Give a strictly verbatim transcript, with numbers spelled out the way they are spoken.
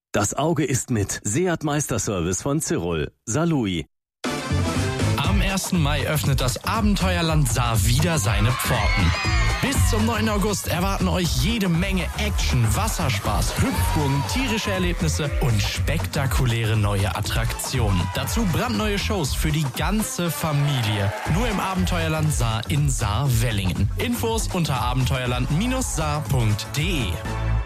Das Auge ist mit Seat Meisterservice von Cyril. Salui. Am ersten Mai öffnet das Abenteuerland Saar wieder seine Pforten. Bis zum neunten August erwarten euch jede Menge Action, Wasserspaß, Hüpfburgen, tierische Erlebnisse und spektakuläre neue Attraktionen. Dazu brandneue Shows für die ganze Familie. Nur im Abenteuerland Saar in Saar-Wellingen. Infos unter abenteuerland Bindestrich saar punkt de.